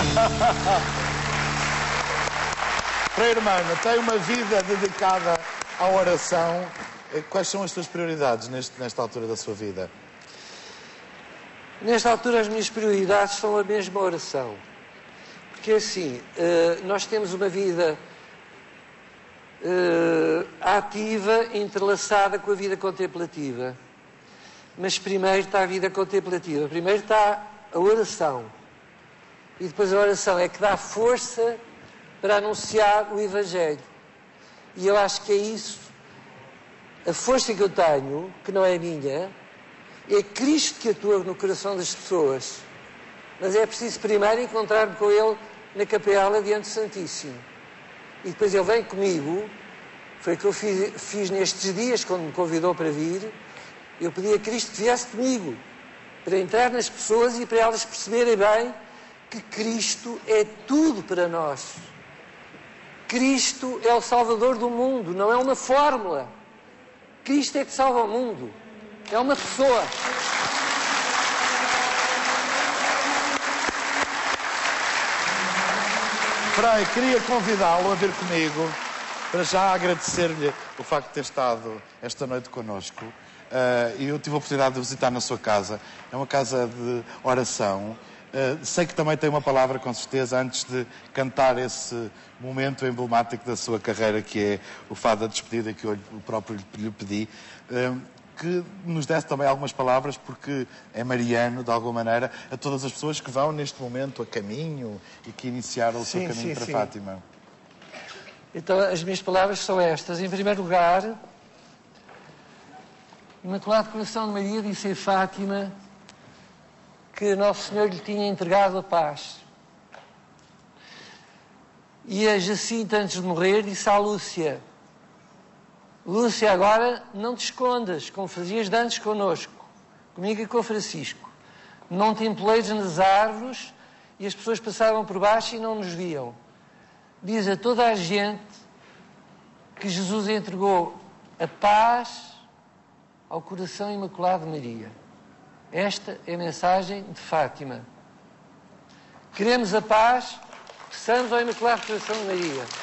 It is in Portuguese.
Frei Hermano, tem uma vida dedicada à oração. Quais são as suas prioridades nesta altura da sua vida? Nesta altura as minhas prioridades são a mesma oração. Porque assim, nós temos uma vida ativa, entrelaçada com a vida contemplativa. Mas primeiro está a vida contemplativa. Primeiro está a oração. E depois a oração é que dá força para anunciar o Evangelho. E eu acho que é isso. A força que eu tenho, que não é minha, é Cristo que atua no coração das pessoas. Mas é preciso primeiro encontrar-me com Ele na capela diante do Santíssimo. E depois Ele vem comigo. Foi o que eu fiz nestes dias, quando me convidou para vir. Eu pedi a Cristo que viesse comigo, para entrar nas pessoas e para elas perceberem bem que Cristo é tudo para nós. Cristo é o Salvador do mundo, não é uma fórmula. Cristo é que salva o mundo. É uma pessoa. Frei, queria convidá-lo a vir comigo para já agradecer-lhe o facto de ter estado esta noite connosco. E eu tive a oportunidade de visitar na sua casa. É uma casa de oração. Sei que também tem uma palavra, com certeza, antes de cantar esse momento emblemático da sua carreira, que é o fado da despedida, que eu próprio lhe pedi, que nos desse também algumas palavras, porque é mariano, de alguma maneira, a todas as pessoas que vão neste momento a caminho e que iniciaram o seu caminho para Fátima. Então, as minhas palavras são estas. Em primeiro lugar, Imaculado Coração de Maria disse em Fátima que Nosso Senhor lhe tinha entregado a paz. E a Jacinta, antes de morrer, disse à Lúcia: Lúcia, agora não te escondas, como fazias de antes connosco, comigo e com o Francisco. Não te empoleires nas árvores, e as pessoas passavam por baixo e não nos viam. Diz a toda a gente que Jesus entregou a paz ao coração imaculado de Maria. Esta é a mensagem de Fátima. Queremos a paz, peçamos ao Imaculado Coração de Maria.